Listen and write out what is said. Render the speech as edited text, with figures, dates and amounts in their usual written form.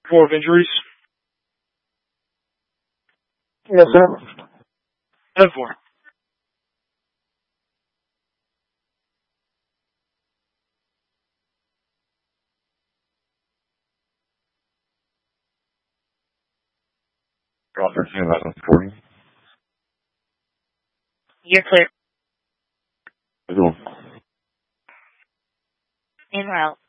Report of injuries. Yes, sir. 10-4. Draw 13-11-40. You're clear. Go. En route.